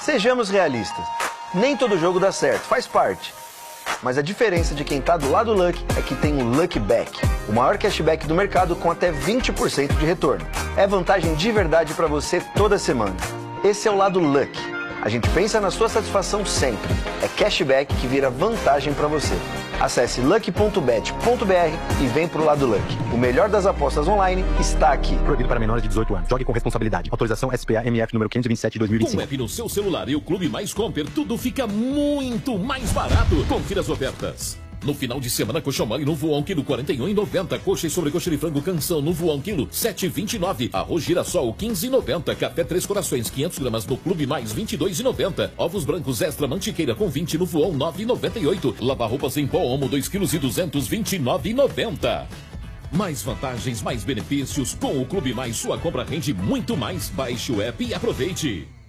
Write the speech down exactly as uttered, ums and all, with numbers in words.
Sejamos realistas. Nem todo jogo dá certo, faz parte. Mas a diferença de quem tá do lado Lucky é que tem o Lucky Back, o maior cashback do mercado com até vinte por cento de retorno. É vantagem de verdade para você toda semana. Esse é o lado Lucky. A gente pensa na sua satisfação sempre. É cashback que vira vantagem para você. Acesse lucky ponto bet ponto br e vem pro lado Lucky. O melhor das apostas online está aqui. Proibido para menores de dezoito anos. Jogue com responsabilidade. Autorização S P A M F número quinhentos e vinte e sete de dois mil e vinte e cinco. Com o app no seu celular e o Clube Mais Comper, tudo fica muito mais barato. Confira as ofertas. No final de semana, coxa mole no voão quilo quarenta e um reais e noventa. Coxa e sobrecoxa de frango canção no voão quilo sete reais e vinte e nove. Arroz girassol quinze reais e noventa. Café Três Corações quinhentas gramas no Clube Mais vinte e dois reais e noventa. Ovos brancos extra mantiqueira com vinte no voão nove reais e noventa e oito. Lavar roupas em pó Omo dois quilos e duzentos vinte e nove reais e noventa. Mais vantagens, mais benefícios. Com o Clube Mais, sua compra rende muito mais. Baixe o app e aproveite.